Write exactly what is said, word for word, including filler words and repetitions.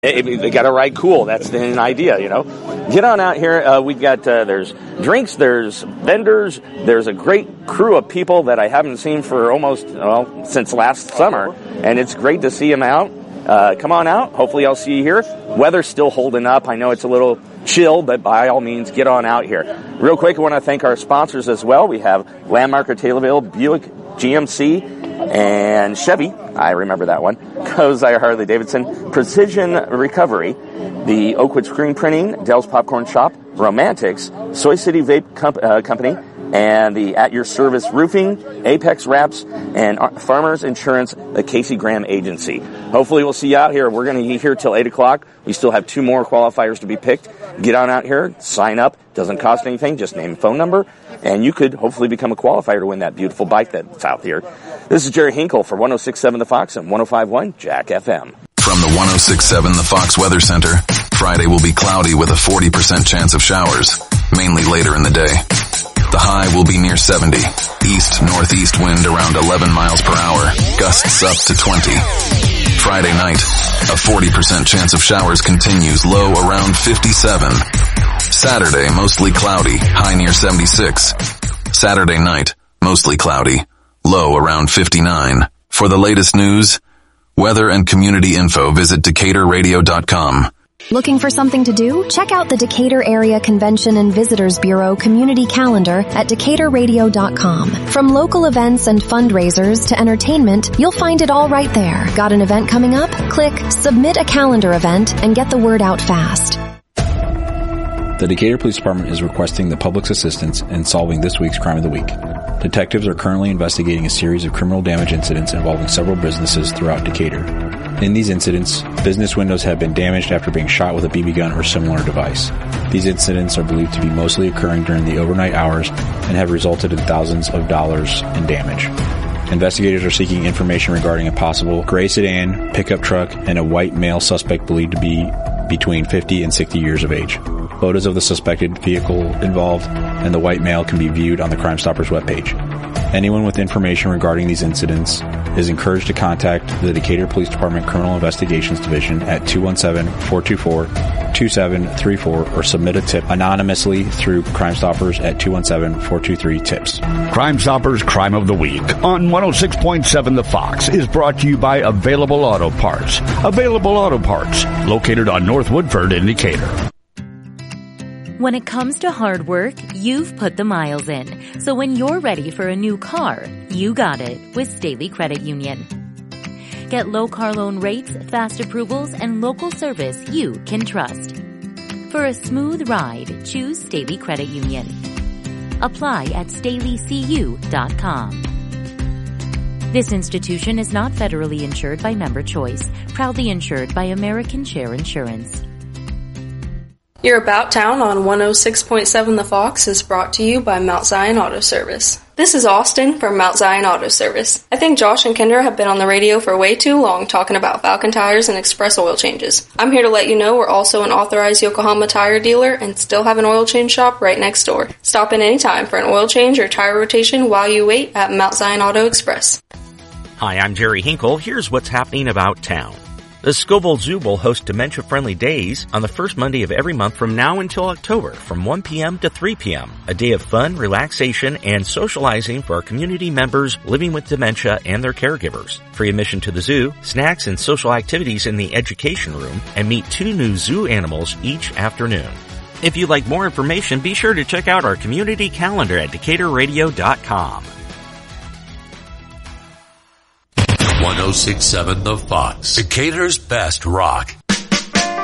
They got to ride cool. That's the idea, you know. Get on out here. Uh, we've got, uh, there's drinks, there's vendors, there's a great crew of people that I haven't seen for almost, well, since last summer. And it's great to see them out. Uh, come on out. Hopefully I'll see you here. Weather's still holding up. I know it's a little chill, but by all means, get on out here. Real quick, I want to thank our sponsors as well. We have Landmark of Taylorville, Buick, G M C, and Chevy. I remember that one. Kozai Harley Davidson, Precision Recovery, the Oakwood Screen Printing, Dell's Popcorn Shop, Romantics, Soy City Vape Com- uh, Company, and the At Your Service Roofing, Apex Wraps, and Farmers Insurance, the Casey Graham Agency. Hopefully we'll see you out here. We're going to be here till eight o'clock. We still have two more qualifiers to be picked. Get on out here, sign up. Doesn't cost anything. Just name a phone number, and you could hopefully become a qualifier to win that beautiful bike that's out here. This is Jerry Hinkle for one oh six point seven The Fox and one oh five point one Jack F M. From the one oh six point seven The Fox Weather Center, Friday will be cloudy with a forty percent chance of showers, mainly later in the day. The high will be near seventy. East-northeast wind around eleven miles per hour. Gusts up to twenty. Friday night, a forty percent chance of showers continues, low around fifty-seven. Saturday, mostly cloudy, high near seventy-six. Saturday night, mostly cloudy, low around fifty-nine. For the latest news, weather and community info, visit Decatur Radio dot com. Looking for something to do? Check out the Decatur Area Convention and Visitors Bureau community calendar at Decatur Radio dot com. From local events and fundraisers to entertainment, you'll find it all right there. Got an event coming up? Click Submit a Calendar Event and get the word out fast. The Decatur Police Department is requesting the public's assistance in solving this week's Crime of the Week. Detectives are currently investigating a series of criminal damage incidents involving several businesses throughout Decatur. In these incidents, business windows have been damaged after being shot with a B B gun or similar device. These incidents are believed to be mostly occurring during the overnight hours and have resulted in thousands of dollars in damage. Investigators are seeking information regarding a possible gray sedan, pickup truck, and a white male suspect believed to be between fifty and sixty years of age. Photos of the suspected vehicle involved and the white male can be viewed on the Crime Stoppers webpage. Anyone with information regarding these incidents is encouraged to contact the Decatur Police Department Criminal Investigations Division at two one seven, four two four, two seven three four or submit a tip anonymously through Crime Stoppers at two one seven, four two three, TIPS. Crime Stoppers Crime of the Week on one oh six point seven The Fox is brought to you by Available Auto Parts. Available Auto Parts, located on North Woodford in Decatur. When it comes to hard work, you've put the miles in. So when you're ready for a new car, you got it with Staley Credit Union. Get low car loan rates, fast approvals, and local service you can trust. For a smooth ride, choose Staley Credit Union. Apply at Staley C U dot com. This institution is not federally insured by Member Choice, proudly insured by American Share Insurance. Your About Town on one oh six point seven The Fox is brought to you by Mount Zion Auto Service. This is Austin from Mount Zion Auto Service. I think Josh and Kendra have been on the radio for way too long talking about Falcon tires and express oil changes. I'm here to let you know we're also an authorized Yokohama tire dealer and still have an oil change shop right next door. Stop in anytime for an oil change or tire rotation while you wait at Mount Zion Auto Express. Hi, I'm Jerry Hinkle. Here's what's happening about town. The Scoville Zoo will host dementia-friendly days on the first Monday of every month from now until October from one p.m. to three p.m. A day of fun, relaxation, and socializing for our community members living with dementia and their caregivers. Free admission to the zoo, snacks and social activities in the education room, and meet two new zoo animals each afternoon. If you'd like more information, be sure to check out our community calendar at Decatur Radio dot com. one oh six point seven The Fox, Decatur's best rock.